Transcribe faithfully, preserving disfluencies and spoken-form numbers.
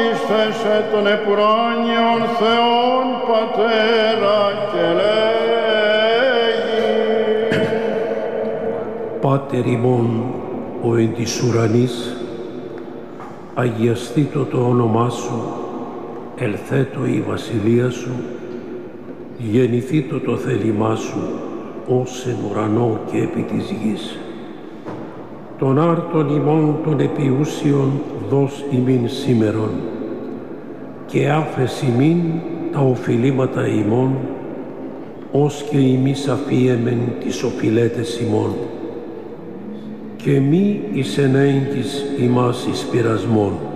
Ίσθεσαι τον επουράνιον Θεόν Πατέρα και λέγει: Πάτερ ημών ο εν της ουρανής, αγιαστήτω το όνομά σου, ελθέτω η βασιλεία σου, γεννηθήτω το θέλημά σου, ως εν ουρανό και επί της γης. Τον άρτον ημών των επιούσιων δώσ' ημίν σήμερον, και άφες ημίν τα οφειλήματα ημών, ως και ημείς αφίεμεν τις οφειλέτες ημών. Και μη εις ενέγγις ημάς εις πειρασμόν,